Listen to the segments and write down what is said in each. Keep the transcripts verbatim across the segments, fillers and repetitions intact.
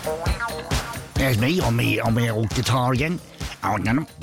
There's me on me on my old guitar again. I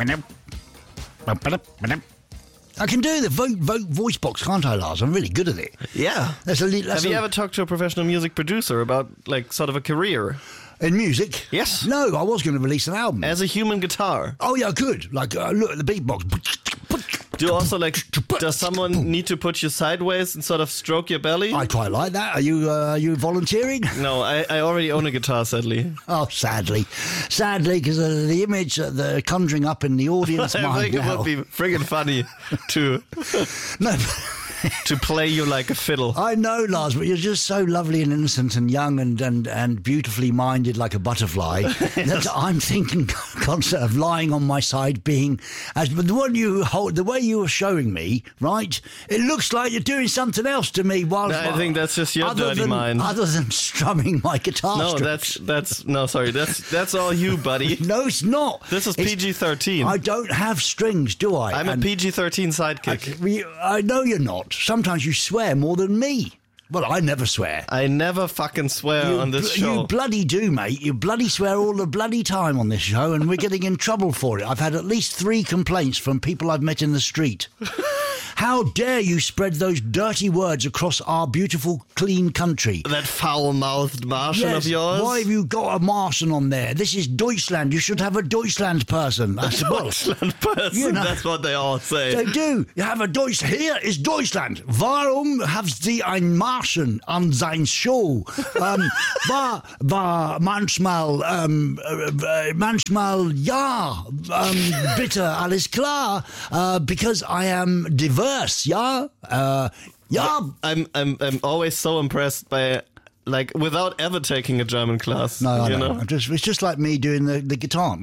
can do the vo- vo- voice box, can't I, Lars? I'm really good at it. Yeah. That's a li- that's Have you a- ever talked to a professional music producer about, like, sort of a career? In music? Yes. No, I was going to release an album. As a human guitar. Oh, yeah, I could. Like, uh, look at the beatbox. Do you also, like, does someone need to put you sideways and sort of stroke your belly? I quite like that. Are you uh, are you volunteering? No, I, I already own a guitar, sadly. Oh, sadly. Sadly, because uh, the image that they're conjuring up in the audience I mind think it now. would be friggin' funny to No, to play you like a fiddle. I know, Lars, but you're just so lovely and innocent and young and, and, and beautifully minded like a butterfly that I'm thinking concept of lying on my side being as but the one you hold the way you were showing me, right? It looks like you're doing something else to me while I think that's just your other dirty than, mind. Other than strumming my guitar No, strings. that's that's no, sorry, that's that's all you, buddy. No, it's not. This is It's- P G thirteen. I don't have strings, do I? I'm a And P G thirteen sidekick. I, I know you're not. Sometimes you swear more than me. Well, I never swear. I never fucking swear You, on this bl- show. you bloody do, mate. You bloody swear all the bloody time on this show, and we're getting in trouble for it. I've had at least three complaints from people I've met in the street. How dare you spread those dirty words across our beautiful, clean country? That foul-mouthed Martian Yes, of yours. why have you got a Martian on there? This is Deutschland. You should have a Deutschland person. I suppose. Deutschland person, You know. that's what they all say. They do. You have a Deutsch. Here is Deutschland. Warum haben Sie ein Martian an sein Show? Um, war, war manchmal, um, uh, manchmal, ja, um, bitte, alles klar, uh, because I am diverse, ja, uh, ja. I'm I'm I'm always so impressed by, like, without ever taking a German class. No, I you know. know? I'm just, it's just like me doing the, the guitar.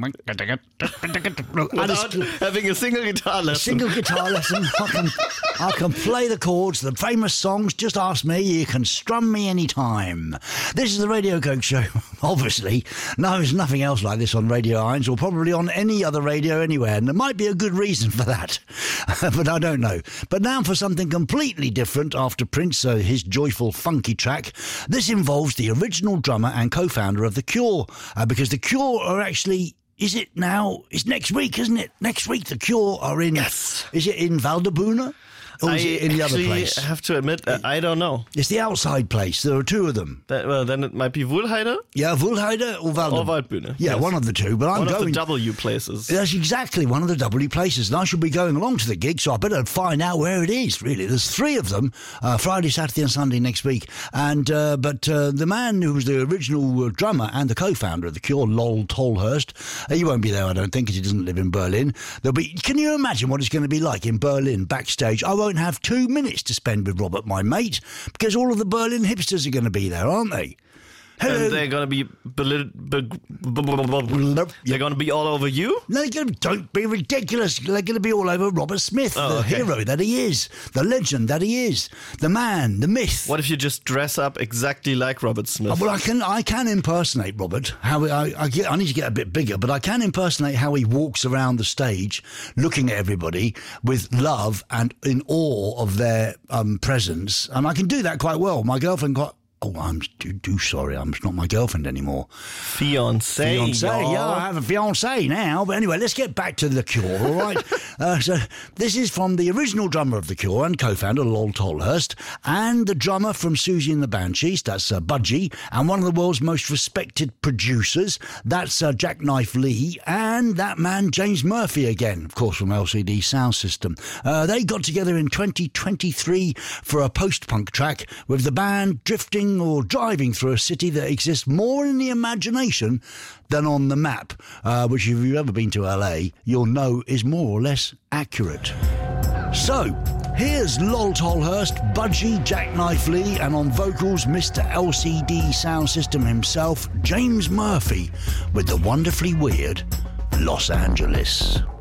Without having a single guitar lesson. Single guitar lesson. I can, I can play the chords, the famous songs. Just ask me. You can strum me anytime. This is the Radio Coke Show. Obviously, no, there's nothing else like this on Radio Eins or probably on any other radio anywhere. And there might be a good reason for that, but I don't know. But now for something completely different. After Prince, uh, his joyful, funky track. This involves the original drummer and co-founder of The Cure, uh, because The Cure are actually. Is it now? It's next week, isn't it? Next week, The Cure are in. Yes. Is it in Valdebuna? Or is I it in the other actually place? have to admit, uh, I don't know. It's the outside place. There are two of them. That, well, then it might be Wuhlheide Yeah, Wuhlheide or Valdebuna? or Waldbühne. Yeah, Yes. one of the two. But I'm One going. of the W places. That's exactly one of the W places, and I should be going along to the gig, so I better find out where it is. Really, there's three of them: uh, Friday, Saturday, and Sunday next week. And uh, but uh, the man who was the original uh, drummer and the co-founder of The Cure, Lol Tolhurst, uh, he won't be there, I don't think, because he doesn't live in Berlin. There'll be. Can you imagine what it's going to be like in Berlin backstage? I won't have two minutes to spend with Robert, my mate, because all of the Berlin hipsters are going to be there, aren't they? Hello. And they're gonna be belit- be- they're gonna be all over you. No, they're gonna, don't be ridiculous. They're going to be all over Robert Smith, Oh, the okay. hero that he is, the legend that he is, the man, the myth. What if you just dress up exactly like Robert Smith? Well, I can I can impersonate Robert. How I I, get, I need to get a bit bigger, but I can impersonate how he walks around the stage, looking at everybody with love and in awe of their um, presence, and I can do that quite well. My girlfriend got. Oh, I'm do, do sorry. I'm not my girlfriend anymore. Fiancé. Fiancé, y'all. yeah, I have a fiancé now. But anyway, let's get back to The Cure, all right? uh, so this is from the original drummer of The Cure and co-founder, Lol Tolhurst, and the drummer from Susie and the Banshees, that's uh, Budgie, and one of the world's most respected producers, that's uh, Jackknife Lee, and that man, James Murphy, again, of course, from L C D Sound System. Uh, they got together in twenty twenty-three for a post-punk track with the band drifting or driving through a city that exists more in the imagination than on the map, uh, which if you've ever been to L A, you'll know is more or less accurate. So, here's Lol Tolhurst, Budgie, Jackknife Lee, and on vocals, Mister L C D Sound System himself, James Murphy, with the wonderfully weird Los Angeles.